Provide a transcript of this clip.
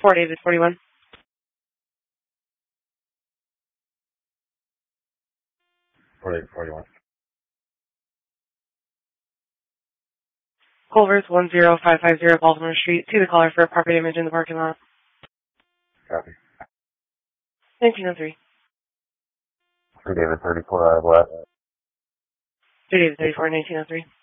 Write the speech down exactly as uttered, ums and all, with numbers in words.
Fort David forty-one. Fort David forty-one. Culver's one zero five five zero Baltimore Street. See the caller for a property image in the parking lot. Copy. nineteen oh three. Fort David thirty-four, I have left. Fort David thirty-four, nineteen oh three.